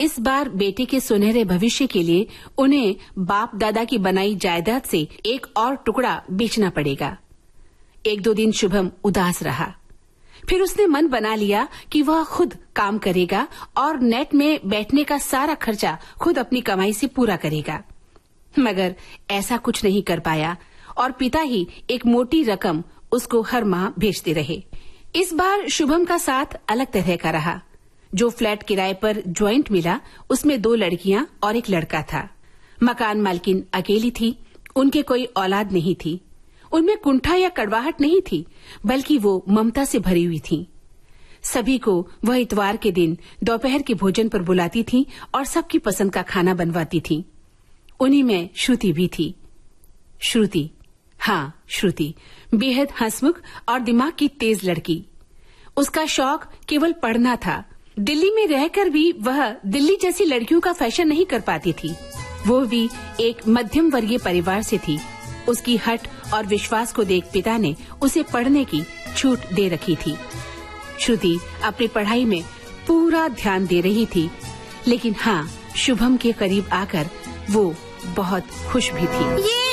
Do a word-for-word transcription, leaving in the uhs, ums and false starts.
इस बार बेटे के सुनहरे भविष्य के लिए उन्हें बाप दादा की बनाई जायदाद से एक और टुकड़ा बेचना पड़ेगा। एक दो दिन शुभम उदास रहा। फिर उसने मन बना लिया कि वह खुद काम करेगा और नेट में बैठने का सारा खर्चा खुद अपनी कमाई से पूरा करेगा। मगर ऐसा कुछ नहीं कर पाया और पिता ही एक मोटी रकम उसको हर माह भेजते रहे। इस बार शुभम का साथ अलग तरह का रहा। जो फ्लैट किराए पर ज्वाइंट मिला उसमें दो लड़कियां और एक लड़का था। मकान मालकिन अकेली थी, उनके कोई औलाद नहीं थी। उनमें कुंठा या कड़वाहट नहीं थी, बल्कि वो ममता से भरी हुई थी। सभी को वह इतवार के दिन दोपहर के भोजन पर बुलाती थी और सबकी पसंद का खाना बनवाती थी। उन्हीं में श्रुति भी थी। श्रुति, हाँ श्रुति, बेहद हंसमुख और दिमाग की तेज लड़की। उसका शौक केवल पढ़ना था। दिल्ली में रहकर भी वह दिल्ली जैसी लड़कियों का फैशन नहीं कर पाती थी। वो भी एक मध्यम वर्गीय परिवार से थी। उसकी हट और विश्वास को देख पिता ने उसे पढ़ने की छूट दे रखी थी। श्रुति अपनी पढ़ाई में पूरा ध्यान दे रही थी, लेकिन हाँ, शुभम के करीब आकर वो बहुत खुश भी थी।